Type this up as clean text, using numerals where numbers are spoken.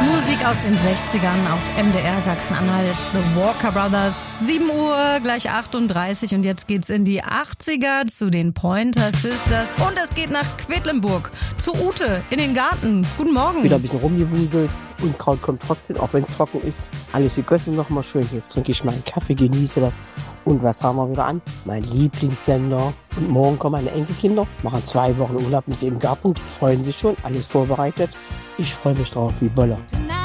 Musik aus den 60ern auf MDR Sachsen-Anhalt, The Walker Brothers, 7 Uhr, gleich 38 und jetzt geht's in die 80er zu den Pointer Sisters und es geht nach Quedlinburg, zu Ute, in den Garten. Guten Morgen. Wieder ein bisschen rumgewuselt und Kraut kommt trotzdem, auch wenn es trocken ist. Alles gegossen noch mal schön. Jetzt trinke ich meinen Kaffee, genieße das. Und was haben wir wieder an? Mein Lieblingssender. Und morgen kommen meine Enkelkinder, machen 2 Wochen Urlaub mit dem Garten. Die freuen sich schon, alles vorbereitet. Ich freue mich drauf wie Bolle.